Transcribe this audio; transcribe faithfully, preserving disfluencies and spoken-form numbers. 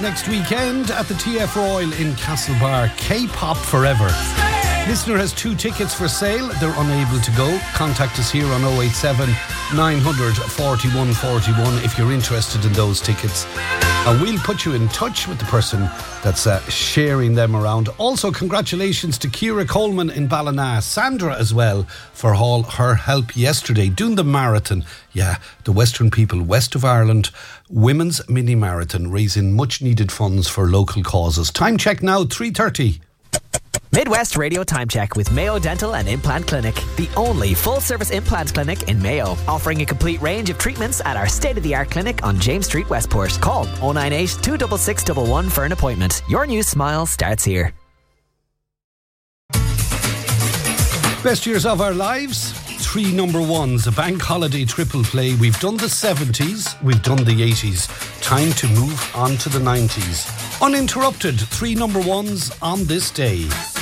next weekend at the T F Royal in Castlebar. K-pop forever. Listener has two tickets for sale. They're unable to go. Contact us here on oh eight seven, nine hundred, forty-one forty-one if you're interested in those tickets. And we'll put you in touch with the person that's uh, sharing them around. Also, congratulations to Ciara Coleman in Ballina, Sandra as well, for all her help yesterday doing the marathon. Yeah, the Western People West of Ireland Women's Mini Marathon, raising much needed funds for local causes. Time check now, three thirty. Midwest Radio Time Check with Mayo Dental and Implant Clinic, the only full-service implant clinic in Mayo, offering a complete range of treatments at our state-of-the-art clinic on James Street, Westport. Call oh nine eight, two six six one one for an appointment. Your new smile starts here. Best years of our lives, three number ones, a bank holiday triple play. We've done the seventies, we've done the eighties. Time to move on to the nineties. Uninterrupted, three number ones on this day.